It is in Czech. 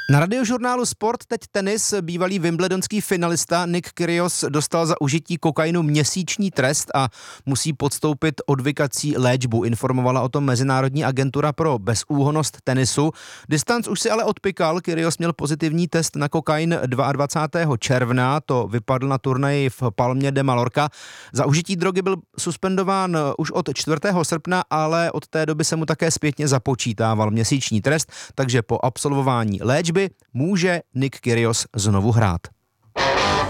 Na Radiožurnálu Sport teď tenis. Bývalý wimbledonský finalista Nick Kyrgios dostal za užití kokainu měsíční trest a musí podstoupit odvykací léčbu. Informovala o tom Mezinárodní agentura pro bezúhonnost tenisu. Distanc už si ale odpykal. Kyrgios měl pozitivní test na kokain 22. června. To vypadl na turnaji v Palmě de Mallorca. Za užití drogy byl suspendován už od 4. srpna, ale od té doby se mu také zpětně započítával měsíční trest, takže po absolvování léčby může Nick Kyrgios znovu hrát.